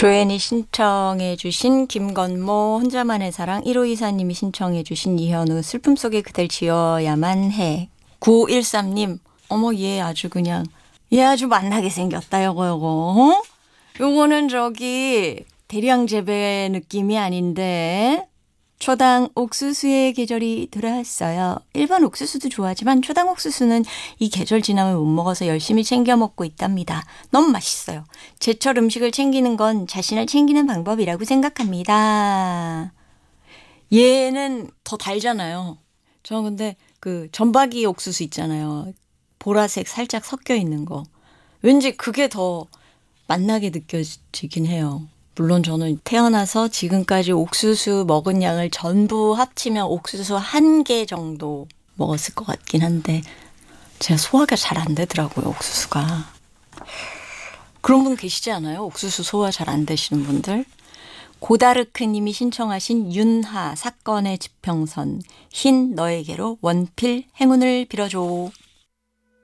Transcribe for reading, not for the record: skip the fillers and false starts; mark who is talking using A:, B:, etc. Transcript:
A: 조앤이 신청해 주신 김건모 혼자만의 사랑, 1524님이 신청해 주신 이현우 슬픔 속에 그댈 지어야만 해. 913님 어머 얘 아주 만나게 생겼다 요거. 요거는 저기 대량 재배 느낌이 아닌데 초당 옥수수의 계절이 돌아왔어요. 일반 옥수수도 좋아하지만 초당 옥수수는 이 계절 지나면 못 먹어서 열심히 챙겨 먹고 있답니다. 너무 맛있어요. 제철 음식을 챙기는 건 자신을 챙기는 방법이라고 생각합니다. 얘는 더 달잖아요. 저 근데 그 전박이 옥수수 있잖아요. 보라색 살짝 섞여 있는 거. 왠지 그게 더 맛나게 느껴지긴 해요. 물론 저는 태어나서 지금까지 옥수수 먹은 양을 전부 합치면 옥수수 1개 정도 먹었을 것 같긴 한데 제가 소화가 잘 안 되더라고요, 옥수수가. 그런 분 계시지 않아요? 옥수수 소화 잘 안 되시는 분들? 고다르크 님이 신청하신 윤하 사건의 지평선 흰 너에게로 원필 행운을 빌어줘.